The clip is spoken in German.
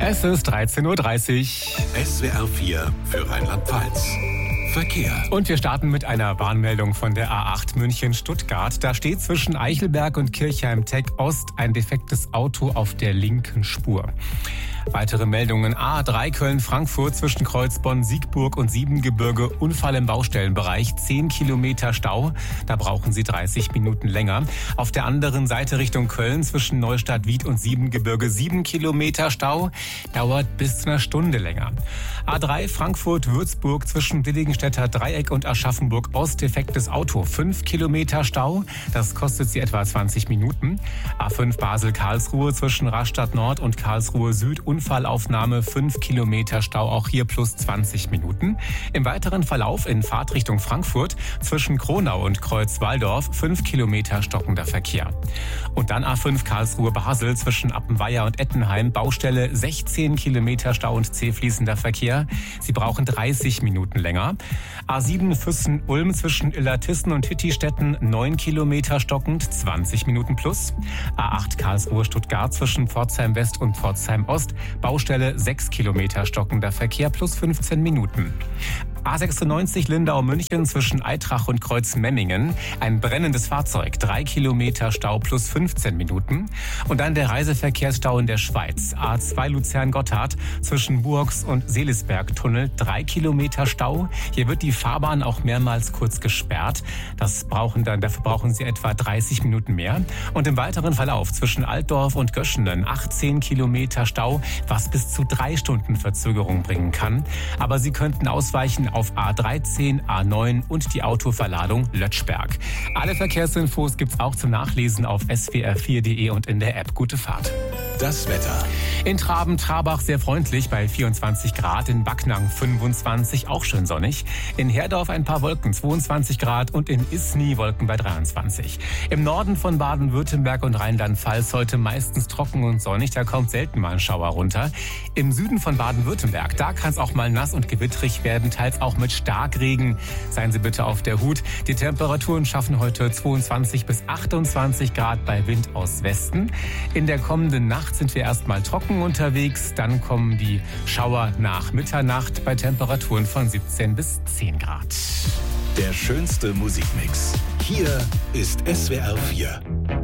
Es ist 13:30 Uhr. SWR 4 für Rheinland-Pfalz. Verkehr. Und wir starten mit einer Warnmeldung von der A8 München-Stuttgart. Da steht zwischen Eichelberg und Kirchheim-Tech Ost ein defektes Auto auf der linken Spur. Weitere Meldungen: A3 Köln-Frankfurt zwischen Kreuzbonn-Siegburg und Siebengebirge. Unfall im Baustellenbereich, 10 Kilometer Stau. Da brauchen Sie 30 Minuten länger. Auf der anderen Seite Richtung Köln zwischen Neustadt-Wied und Siebengebirge 7 Kilometer Stau. Dauert bis zu einer Stunde länger. A3 Frankfurt-Würzburg zwischen Dillingenstädter Dreieck und Aschaffenburg-Ost. Defektes Auto, 5 Kilometer Stau. Das kostet Sie etwa 20 Minuten. A5 Basel-Karlsruhe zwischen Rastatt-Nord und Karlsruhe-Süd. Unfallaufnahme, 5 Kilometer Stau, auch hier plus 20 Minuten. Im weiteren Verlauf in Fahrtrichtung Frankfurt zwischen Kronau und Kreuz-Walldorf 5 Kilometer stockender Verkehr. Und dann A5 Karlsruhe-Basel zwischen Appenweier und Ettenheim. Baustelle, 16 Kilometer Stau und zähfließender Verkehr. Sie brauchen 30 Minuten länger. A7 Füssen-Ulm zwischen Illertissen und Hittistetten 9 Kilometer stockend, 20 Minuten plus. A8 Karlsruhe-Stuttgart zwischen Pforzheim-West und Pforzheim-Ost. Baustelle 6 Kilometer stockender Verkehr plus 15 Minuten. A96 Lindau-München zwischen Eitrach und Kreuzmemmingen. Ein brennendes Fahrzeug, 3 Kilometer Stau plus 15 Minuten. Und dann der Reiseverkehrsstau in der Schweiz. A2 Luzern-Gotthard zwischen Buox und Seelisberg-Tunnel, 3 Kilometer Stau. Hier wird die Fahrbahn auch mehrmals kurz gesperrt. Dafür brauchen Sie etwa 30 Minuten mehr. Und im weiteren Verlauf zwischen Altdorf und Göschenen 18 Kilometer Stau, was bis zu 3 Stunden Verzögerung bringen kann. Aber Sie könnten ausweichen auf A13, A9 und die Autoverladung Lötschberg. Alle Verkehrsinfos gibt's auch zum Nachlesen auf swr4.de und in der App. Gute Fahrt. Das Wetter. In Traben-Trarbach sehr freundlich bei 24 Grad, in Backnang 25, auch schön sonnig. In Herdorf ein paar Wolken, 22 Grad und in Isny Wolken bei 23. Im Norden von Baden-Württemberg und Rheinland-Pfalz heute meistens trocken und sonnig, da kommt selten mal ein Schauer runter. Im Süden von Baden-Württemberg, da kann es auch mal nass und gewittrig werden, teils auch mit Starkregen. Seien Sie bitte auf der Hut. Die Temperaturen schaffen heute 22 bis 28 Grad bei Wind aus Westen. In der kommenden Nacht sind wir erstmal trocken unterwegs, dann kommen die Schauer nach Mitternacht bei Temperaturen von 17 bis 10 Grad. Der schönste Musikmix. Hier ist SWR 4.